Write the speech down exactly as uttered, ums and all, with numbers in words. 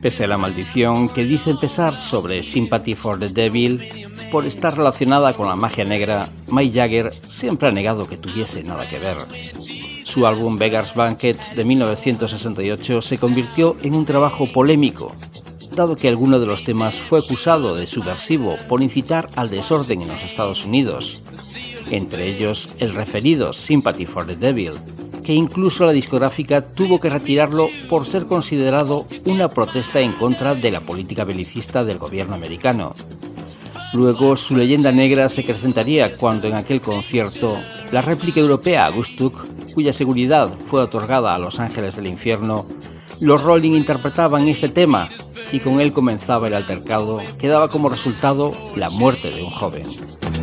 Pese a la maldición que dicen pesar sobre Sympathy for the Devil por estar relacionada con la magia negra, Mick Jagger siempre ha negado que tuviese nada que ver. Su álbum Beggar's Banquet de mil novecientos sesenta y ocho se convirtió en un trabajo polémico, dado que alguno de los temas fue acusado de subversivo por incitar al desorden en los Estados Unidos, entre ellos el referido Sympathy for the Devil, que incluso la discográfica tuvo que retirarlo por ser considerado una protesta en contra de la política belicista del gobierno americano. Luego su leyenda negra se acrecentaría cuando en aquel concierto la réplica europea a Woodstock, cuya seguridad fue otorgada a Los Ángeles del Infierno, los Rolling interpretaban ese tema y con él comenzaba el altercado que daba como resultado la muerte de un joven.